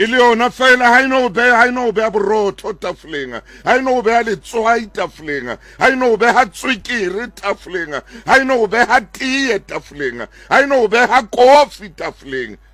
e le yona fela ha ino beha borotho tafoleng, ha ino beha letswai tafoleng, ha ino beha tswekere tafoleng, ha ino beha tee tafoleng, ha ino beha kofi tafoleng.